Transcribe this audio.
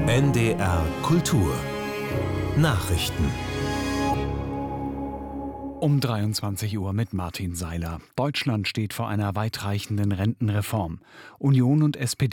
NDR Kultur Nachrichten. Um 23 Uhr mit Martin Seiler. Deutschland steht vor einer weitreichenden Rentenreform. Union und SPD